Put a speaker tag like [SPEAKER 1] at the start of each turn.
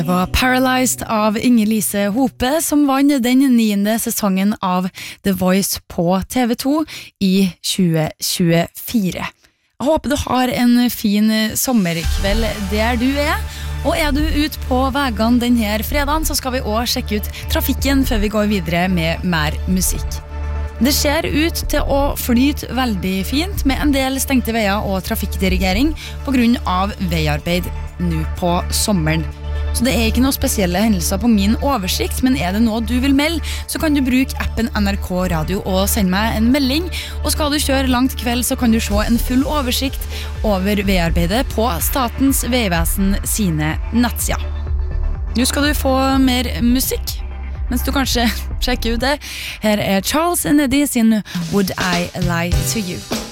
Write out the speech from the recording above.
[SPEAKER 1] var Paralyzed av Inger-Lise Hope, som vann den 9. sesongen av The Voice på TV2 i 2024. Jeg håper du har en fin sommerkveld der du og du ut på vegene denne fredagen, så skal vi også sjekke ut trafikken før vi går videre med mer musikk. Det ser ut til å flyte veldig fint med en del stengte veier og trafikkdirigering på grunn av veiarbeid nå på sommeren. Så det ikke noen spesielle hendelser på min oversikt, men det noe du vil melde, så kan du bruke appen NRK Radio og sende meg en melding. Og skal du kjøre langt kveld, så kan du se en full oversikt over veiarbeidet på Statens Vegvesen sine nettsider. Nå skal du få mer musikk, mens du kanskje sjekker ut det. Her Charles & Eddie sin Would I Lie to You.